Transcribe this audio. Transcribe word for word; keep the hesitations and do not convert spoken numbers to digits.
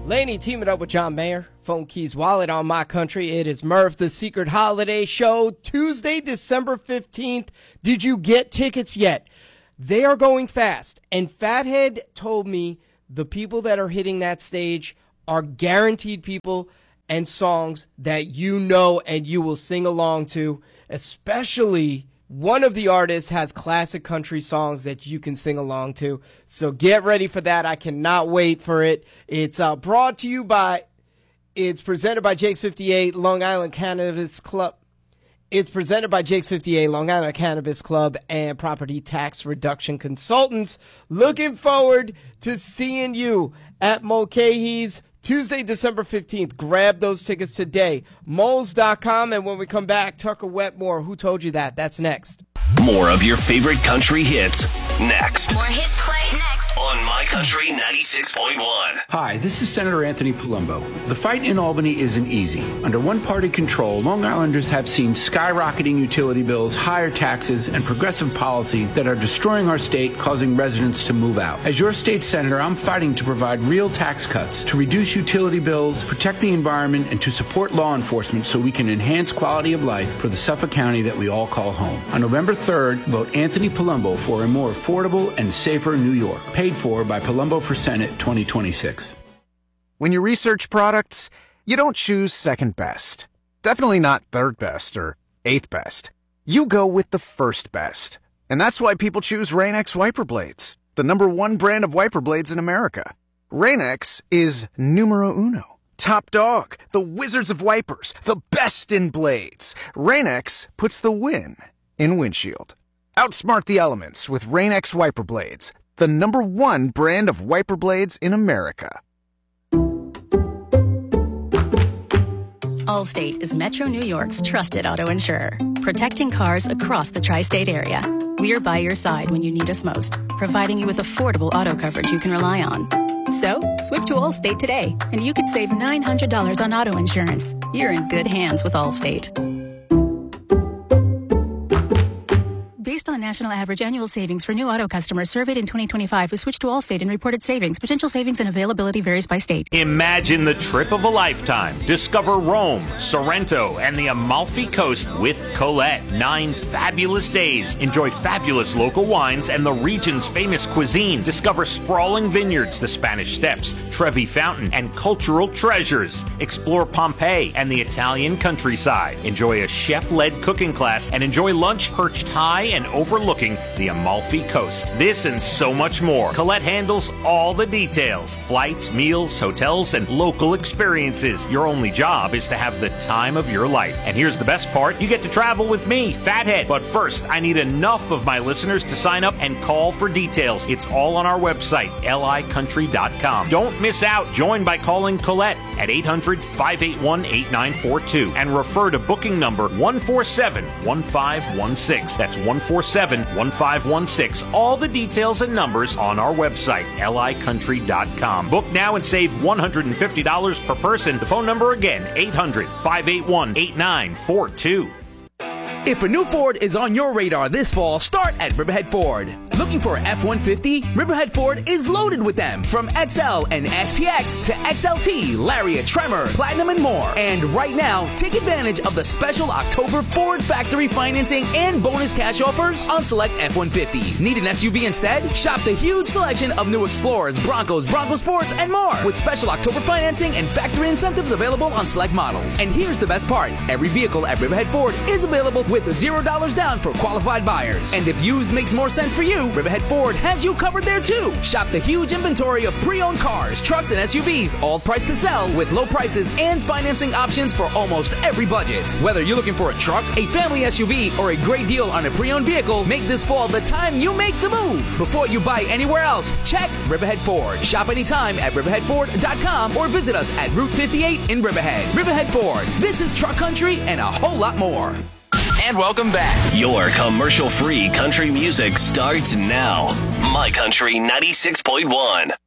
Laney teaming up with John Mayer, Phone Keys Wallet on My Country. It is Murph, the Secret Holiday Show, Tuesday, December fifteenth. Did you get tickets yet? They are going fast. And Fathead told me the people that are hitting that stage are guaranteed people and songs that you know and you will sing along to, especially one of the artists has classic country songs that you can sing along to. So get ready for that. I cannot wait for it. It's uh, brought to you by, it's presented by Jake's fifty-eight Long Island Cannabis Club. It's presented by Jake's fifty-eight Long Island Cannabis Club and Property Tax Reduction Consultants. Looking forward to seeing you at Mulcahy's Tuesday, December fifteenth. Grab those tickets today. moles dot com. And when we come back, Tucker Wetmore. Who told you that? That's next. More of your favorite country hits next. More hits play next on My Country ninety-six point one. Hi, this is Senator Anthony Palumbo. The fight in Albany isn't easy. Under one-party control, Long Islanders have seen skyrocketing utility bills, higher taxes, and progressive policies that are destroying our state, causing residents to move out. As your state senator, I'm fighting to provide real tax cuts, to reduce utility bills, protect the environment, and to support law enforcement so we can enhance quality of life for the Suffolk County that we all call home. On November third, vote Anthony Palumbo for a more affordable and safer New York. Paid for by Palumbo for Senate twenty twenty-six. When you research products, you don't choose second best. Definitely not third best or eighth best. You go with the first best. And that's why people choose Rain-X wiper blades, the number one brand of wiper blades in America. Rain-X is numero uno. Top dog, the wizards of wipers, the best in blades. Rain-X puts the win in windshield. Outsmart the elements with Rain-X wiper blades, the number one brand of wiper blades in America. Allstate is Metro New York's trusted auto insurer, protecting cars across the tri-state area. We are by your side when you need us most, providing you with affordable auto coverage you can rely on. So, switch to Allstate today, and you could save nine hundred dollars on auto insurance. You're in good hands with Allstate. Based on national average annual savings for new auto customers surveyed in twenty twenty-five who switched to Allstate and reported savings, potential savings and availability varies by state. Imagine the trip of a lifetime. Discover Rome, Sorrento, and the Amalfi Coast with Colette. Nine fabulous days. Enjoy fabulous local wines and the region's famous cuisine. Discover sprawling vineyards, the Spanish Steps, Trevi Fountain, and cultural treasures. Explore Pompeii and the Italian countryside. Enjoy a chef-led cooking class and enjoy lunch perched high and overlooking the Amalfi Coast. This and so much more. Colette handles all the details. Flights, meals, hotels, and local experiences. Your only job is to have the time of your life. And here's the best part. You get to travel with me, Fathead. But first, I need enough of my listeners to sign up and call for details. It's all on our website, L I country dot com. Don't miss out. Join by calling Colette at eight hundred, five eight one, eight nine four two and refer to booking number one four seven, one five one six. That's one four seven, one five one six. All the details and numbers on our website, L I country dot com. Book now and save one hundred fifty dollars per person. The phone number again, eight hundred, five eight one, eight nine four two. If a new Ford is on your radar this fall, start at Riverhead Ford. Looking for an F one fifty? Riverhead Ford is loaded with them. From X L and S T X to X L T, Lariat, Tremor, Platinum, and more. And right now, take advantage of the special October Ford factory financing and bonus cash offers on select F one fifties. Need an S U V instead? Shop the huge selection of new Explorers, Broncos, Bronco Sports, and more. With special October financing and factory incentives available on select models. And here's the best part. Every vehicle at Riverhead Ford is available with zero dollars down for qualified buyers. And if used makes more sense for you, Riverhead Ford has you covered there too. Shop the huge inventory of pre-owned cars, trucks, and S U Vs, all priced to sell with low prices and financing options for almost every budget. Whether you're looking for a truck, a family S U V, or a great deal on a pre-owned vehicle, make this fall the time you make the move. Before you buy anywhere else, check Riverhead Ford. Shop anytime at riverhead ford dot com or visit us at Route fifty-eight in Riverhead. Riverhead Ford. This is truck country and a whole lot more. And welcome back. Your commercial-free country music starts now. My Country ninety-six point one.